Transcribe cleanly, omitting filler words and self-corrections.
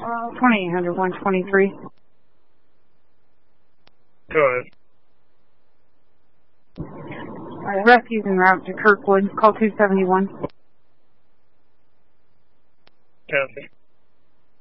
2800 123. Go ahead. Alright, rescue's en route to Kirkwood. Call 271. Copy.